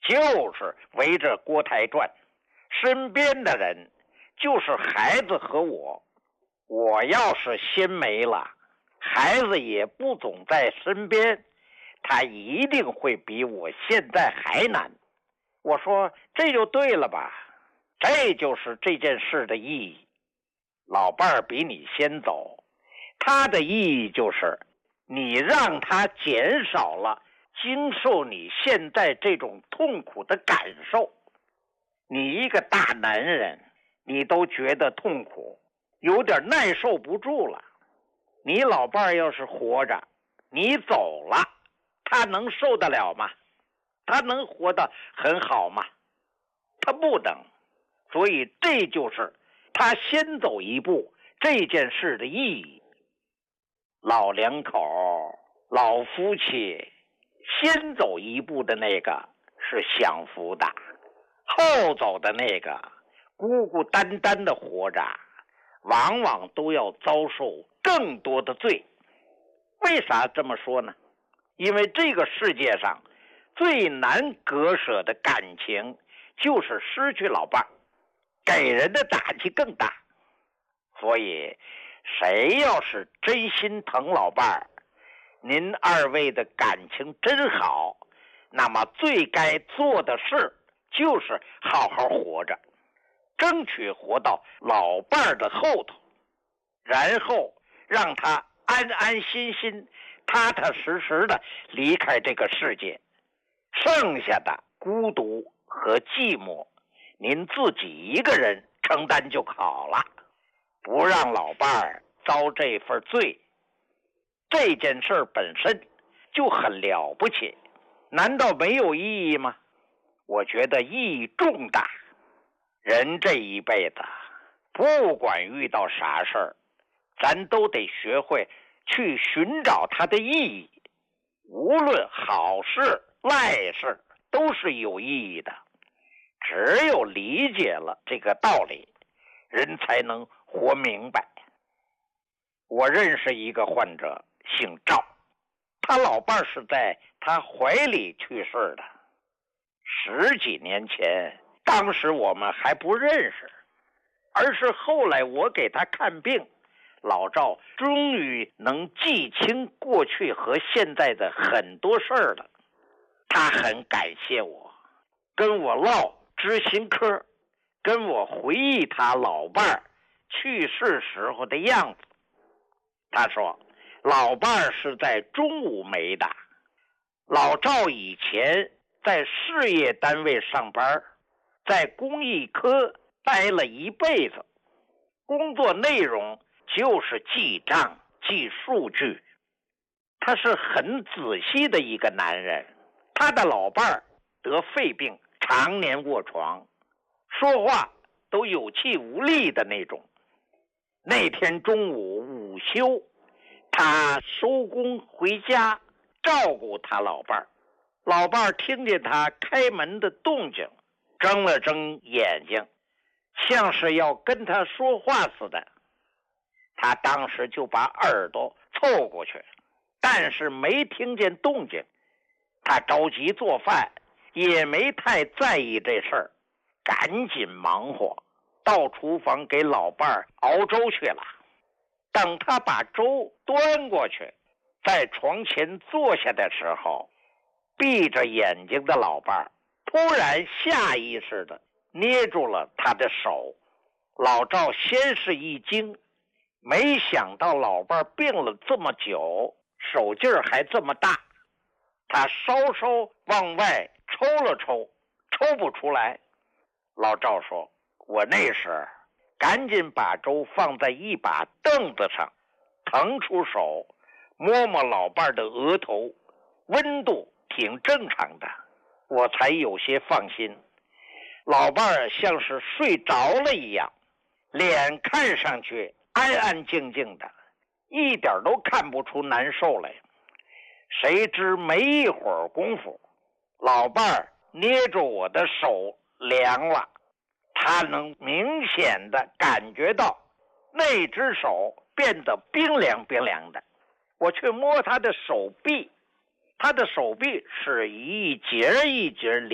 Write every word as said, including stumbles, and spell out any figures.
就是围着锅台转，身边的人就是孩子和我。我要是先没了，孩子也不总在身边，他一定会比我现在还难。我说这就对了吧，这就是这件事的意义。老伴儿比你先走，他的意义就是你让他减少了经受你现在这种痛苦的感受。你一个大男人，你都觉得痛苦，有点耐受不住了。你老伴儿要是活着，你走了，他能受得了吗？他能活得很好吗？他不能。所以这就是他先走一步这件事的意义。老两口、老夫妻先走一步的那个是享福的，后走的那个孤孤单单的活着，往往都要遭受更多的罪。为啥这么说呢？因为这个世界上最难割舍的感情就是失去老伴儿，给人的打击更大。所以谁要是真心疼老伴儿，您二位的感情真好，那么最该做的事就是好好活着，争取活到老伴儿的后头，然后让他安安心心踏踏实实的离开这个世界。剩下的孤独和寂寞您自己一个人承担就好了，不让老伴儿遭这份罪。这件事本身就很了不起，难道没有意义吗？我觉得意义重大。人这一辈子不管遇到啥事儿，咱都得学会去寻找它的意义。无论好事赖事都是有意义的，只有理解了这个道理，人才能活明白。我认识一个患者姓赵，他老伴是在他怀里去世的。十几年前，当时我们还不认识，而是后来我给他看病，老赵终于能记清过去和现在的很多事儿了。他很感谢我，跟我唠知心嗑，跟我回忆他老伴儿去世时候的样子。他说老伴儿是在中午没的，老赵以前在事业单位上班，在公益科待了一辈子，工作内容就是记账记数据。他是很仔细的一个男人。他的老伴儿得肺病，常年卧床，说话都有气无力的那种。那天中午午休，他收工回家照顾他老伴儿。老伴儿听见他开门的动静，睁了睁眼睛，像是要跟他说话似的。他当时就把耳朵凑过去，但是没听见动静。他着急做饭，也没太在意这事儿，赶紧忙活到厨房给老伴儿熬粥去了。等他把粥端过去，在床前坐下的时候，闭着眼睛的老伴儿突然下意识地捏住了他的手。老赵先是一惊，没想到老伴儿病了这么久，手劲儿还这么大。他稍稍往外抽了抽，抽不出来。老赵说，我那时赶紧把粥放在一把凳子上，腾出手摸摸老伴的额头，温度挺正常的，我才有些放心。老伴像是睡着了一样，脸看上去安安静静的，一点都看不出难受来。谁知没一会儿功夫，老伴儿捏着我的手凉了，他能明显的感觉到那只手变得冰凉冰凉的。我去摸他的手臂，他的手臂是一节一节